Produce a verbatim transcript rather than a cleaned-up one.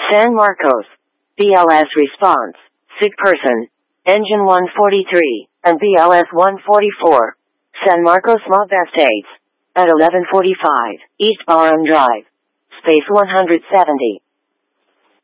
San Marcos. B L S response. Sick person. Engine one forty-three, and B L S one forty-four. San Marcos Mob Estates. At eleven forty-five, East Barham Drive. Space one hundred seventy.